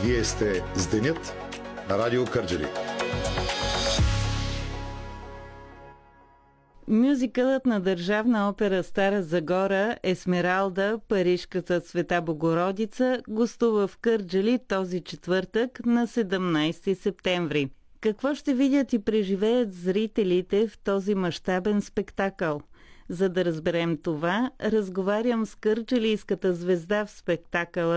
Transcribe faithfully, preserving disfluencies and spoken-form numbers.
Вие сте с Денят на Радио Кърджали. Мюзикълът на Държавна опера Стара Загора Есмералда, Парижката Света Богородица гостува в Кърджали този четвъртък на седемнайсети септември. Какво ще видят и преживеят зрителите в този мащабен спектакъл? За да разберем това, разговарям с кърджалийската звезда в спектакъла